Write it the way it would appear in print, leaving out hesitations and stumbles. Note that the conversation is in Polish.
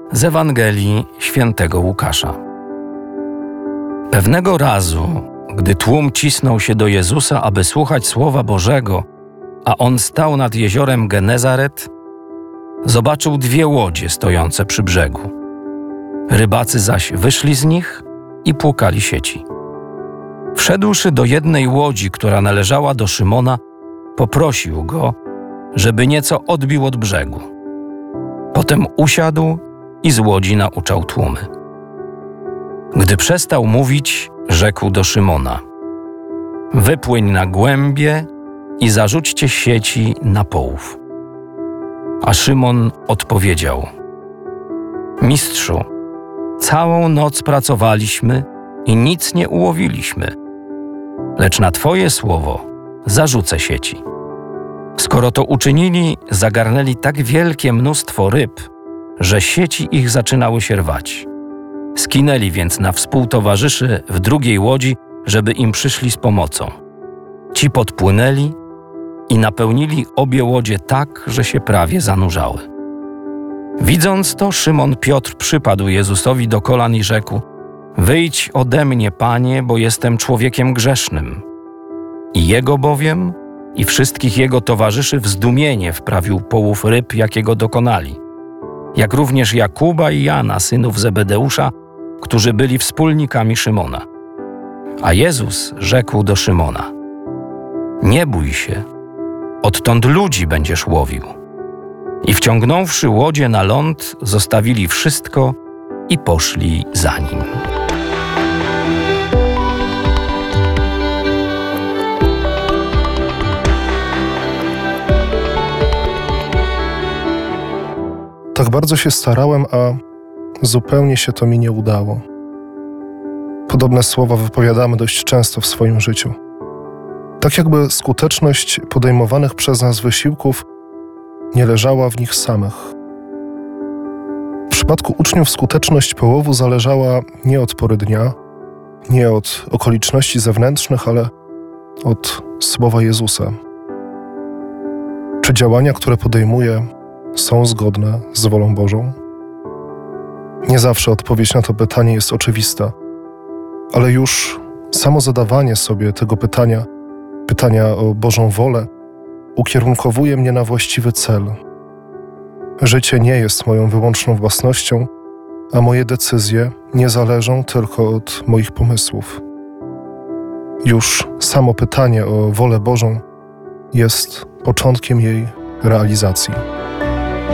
Z Ewangelii Świętego Łukasza. Pewnego razu, gdy tłum cisnął się do Jezusa, aby słuchać Słowa Bożego, a On stał nad jeziorem Genezaret, zobaczył 2 łodzie stojące przy brzegu. Rybacy zaś wyszli z nich i płukali sieci. Wszedłszy do jednej łodzi, która należała do Szymona, poprosił go, żeby nieco odbił od brzegu. Potem usiadł i z łodzi nauczał tłumy. Gdy przestał mówić, rzekł do Szymona: wypłyń na głębie i zarzućcie sieci na połów. A Szymon odpowiedział: Mistrzu, całą noc pracowaliśmy i nic nie ułowiliśmy, lecz na Twoje słowo zarzucę sieci. Skoro to uczynili, zagarnęli tak wielkie mnóstwo ryb, że sieci ich zaczynały się rwać. Skinęli więc na współtowarzyszy w drugiej łodzi, żeby im przyszli z pomocą. Ci podpłynęli i napełnili obie łodzie tak, że się prawie zanurzały. Widząc to, Szymon Piotr przypadł Jezusowi do kolan i rzekł: wyjdź ode mnie, Panie, bo jestem człowiekiem grzesznym. I jego bowiem i wszystkich jego towarzyszy w zdumienie wprawił połów ryb, jakiego dokonali, jak również Jakuba i Jana, synów Zebedeusza, którzy byli wspólnikami Szymona. A Jezus rzekł do Szymona: nie bój się, odtąd ludzi będziesz łowił. I wciągnąwszy łodzie na ląd, zostawili wszystko i poszli za nim. Tak bardzo się starałem, a zupełnie się to mi nie udało. Podobne słowa wypowiadamy dość często w swoim życiu. Tak jakby skuteczność podejmowanych przez nas wysiłków nie leżała w nich samych. W przypadku uczniów skuteczność połowu zależała nie od pory dnia, nie od okoliczności zewnętrznych, ale od słowa Jezusa. Czy działania, które podejmuje, są zgodne z wolą Bożą? Nie zawsze odpowiedź na to pytanie jest oczywista, ale już samo zadawanie sobie tego pytania o Bożą wolę, ukierunkowuje mnie na właściwy cel. Życie nie jest moją wyłączną własnością, a moje decyzje nie zależą tylko od moich pomysłów. Już samo pytanie o wolę Bożą jest początkiem jej realizacji.